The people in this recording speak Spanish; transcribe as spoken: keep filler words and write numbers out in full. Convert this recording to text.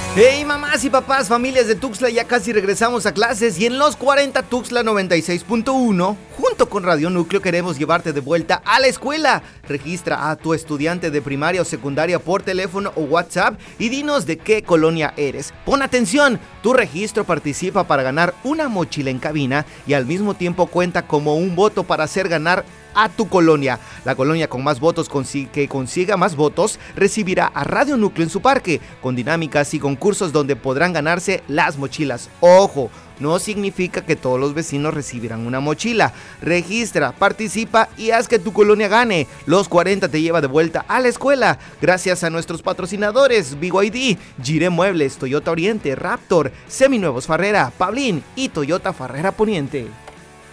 Hey mamás y papás, familias de Tuxtla, ya casi regresamos a clases y en los cuarenta Tuxtla noventa y seis punto uno, junto con Radio Núcleo queremos llevarte de vuelta a la escuela. Registra a tu estudiante de primaria o secundaria por teléfono o WhatsApp y dinos de qué colonia eres. Pon atención, tu registro participa para ganar una mochila en cabina y al mismo tiempo cuenta como un voto para hacer ganar a tu colonia. La colonia con más votos consi- que consiga más votos recibirá a Radio Núcleo en su parque, con dinámicas y concursos donde podrán ganarse las mochilas. ¡Ojo! No significa que todos los vecinos recibirán una mochila. Registra, participa y haz que tu colonia gane. Los cuarenta te lleva de vuelta a la escuela. Gracias a nuestros patrocinadores B Y D, Gire Muebles, Toyota Oriente, Raptor, Seminuevos Farrera, Pablín y Toyota Farrera Poniente.